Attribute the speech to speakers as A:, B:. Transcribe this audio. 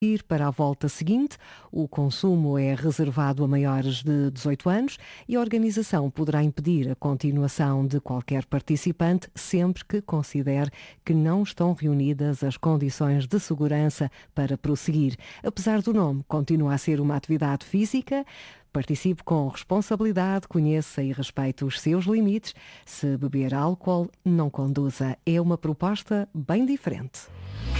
A: Ir para a volta seguinte, o consumo é reservado a maiores de 18 anos e a organização poderá impedir a continuação de qualquer participante sempre que considere que não estão reunidas as condições de segurança para prosseguir. Apesar do nome, continua a ser uma atividade física. Participe com responsabilidade, conheça e respeite os seus limites. Se beber álcool, não conduza. É uma proposta bem diferente.